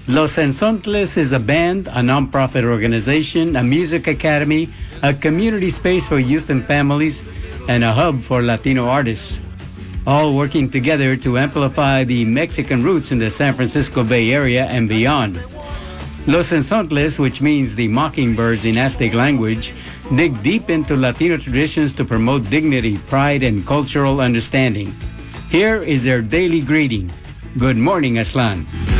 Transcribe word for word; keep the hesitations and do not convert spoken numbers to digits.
Los Ensontles is a band, a nonprofit organization, a music academy, a community space for youth and families, and a hub for Latino artists, all working together to amplify the Mexican roots in the San Francisco Bay Area and beyond. Los Ensontles, which means the mockingbirds in Aztec language, dig deep into Latino traditions to promote dignity, pride, and cultural understanding. Here is their daily greeting. Good morning, Aslan.